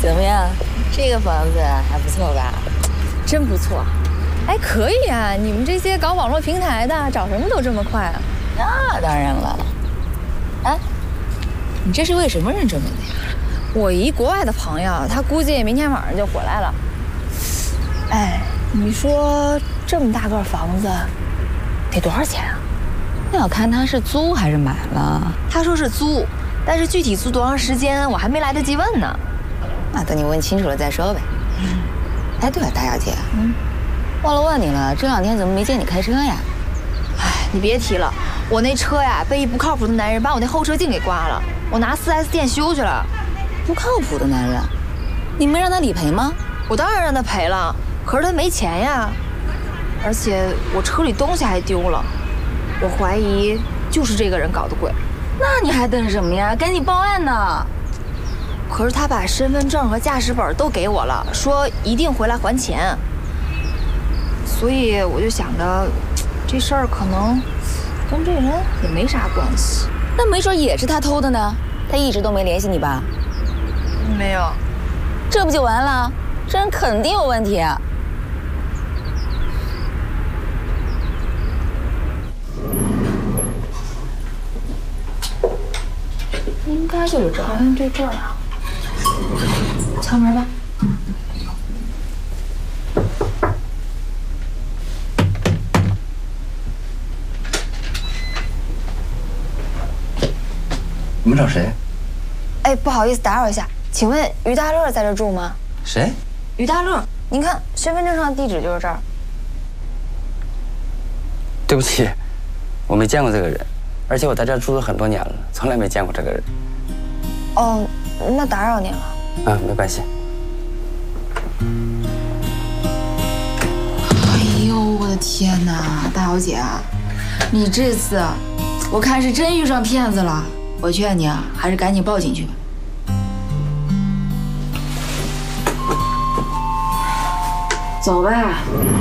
怎么样？这个房子还不错吧？ 真不错。哎，可以啊！你们这些搞网络平台的，找什么都这么快啊？ 那当然了。哎，你这是为什么人准备的呀？ 我一国外的朋友，他估计明天晚上就回来了。哎，你说这么大个房子，得多少钱啊？ 那要看他是租还是买了。 他说是租，但是具体租多长时间，我还没来得及问呢。 那等你问清楚了再说呗。哎，对了，大小姐，忘了问你了，这2天怎么没见你开车呀？ 哎，你别提了，我那车呀被一不靠谱的男人把我那后视镜给刮了，我拿4S店修去了。 不靠谱的男人，你没让他理赔吗？ 我当然让他赔了，可是他没钱呀，而且我车里东西还丢了，我怀疑就是这个人搞的鬼。 那你还等什么呀？赶紧报案呢！ 可是他把身份证和驾驶本都给我了，说一定回来还钱。所以我就想着，这事儿可能跟这人也没啥关系。 那没准也是他偷的呢。他一直都没联系你吧？ 没有。 这不就完了？这人肯定有问题啊！应该就是这儿，好像就这儿啊。敲门吧。 你们找谁？ 哎，不好意思打扰一下，请问于大乐在这住吗？ 谁？ 于大乐，您看身份证上的地址就是这儿。 对不起，我没见过这个人，而且我在这住了很多年了，从来没见过这个人。 哦，那打扰您了。 没关系。 哎呦，我的天哪，大小姐，你这次我看是真遇上骗子了。我劝你啊，还是赶紧报警去吧。走吧。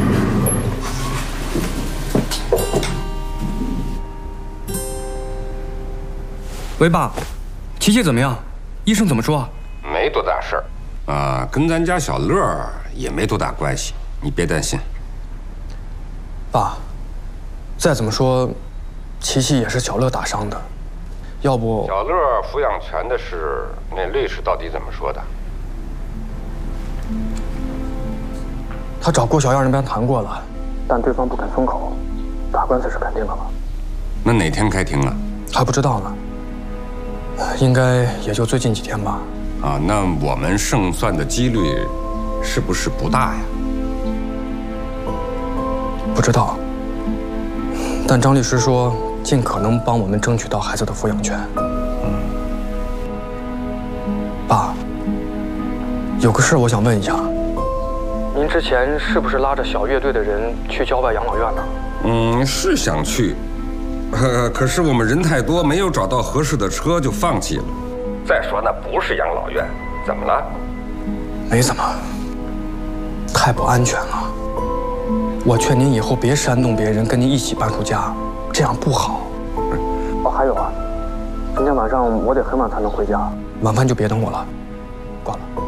喂，爸，琪琪怎么样？医生怎么说？ 没多大事儿，跟咱家小乐也没多大关系，你别担心。 爸，再怎么说，琪琪也是小乐打伤的，要不…… 小乐抚养权的事，那律师到底怎么说的？ 他找郭小燕那边谈过了，但对方不肯松口，打官司是肯定的了。 那哪天开庭啊？ 还不知道呢，应该也就最近几天吧。 那我们胜算的几率是不是不大呀？ 不知道，但张律师说尽可能帮我们争取到孩子的抚养权。爸，有个事我想问一下，您之前是不是拉着小乐队的人去郊外养老院呢？ 是想去，可是我们人太多，没有找到合适的车就放弃了。再说那不是养老院，怎么了？ 没怎么，太不安全了。我劝您以后别煽动别人跟您一起搬出家，这样不好。还有啊，今天晚上我得很晚才能回家，晚饭就别等我了，挂了。